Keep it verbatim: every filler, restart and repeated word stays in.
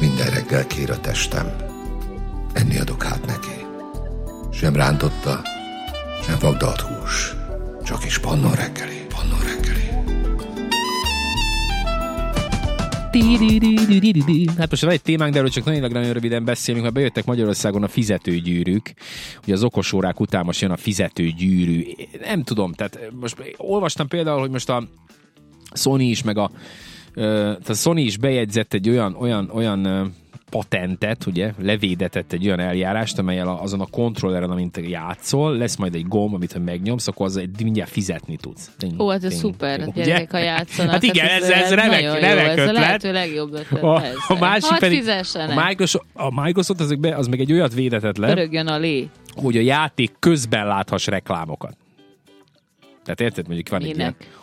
Minden reggel kér a testem. Enni adok hát neki. Sem rántotta, sem vagdalt hús. Csak is Pannon reggeli. Pannon reggeli. Hát most van egy témánk, de erről csak nagyon, nagyon röviden beszélünk, mert bejöttek Magyarországon a fizetőgyűrűk. Ugye az okosórák után most jön a fizetőgyűrű. Nem tudom, tehát most olvastam például, hogy most a Sony is, meg a, tehát a Sony is bejegyzett egy olyan, olyan, olyan patentet, ugye, levédetett egy olyan eljárást, amellyel azon a kontrolleren, amint játszol, lesz majd egy gomb, amit ha megnyomsz, akkor az egy, mindjárt fizetni tudsz. Ó, hát ez szuper, a gyerekek, ha játszanak. Hát igen, ez, ez remek, remek ötlet. Ez a lehető legjobb ötlet. A, a másik pedig, a Microsoft, a Microsoft az, az meg egy olyat védetett le, Örögjön a lé. hogy a játék közben láthass reklámokat. Tehát érted, mondjuk van egy ilyen,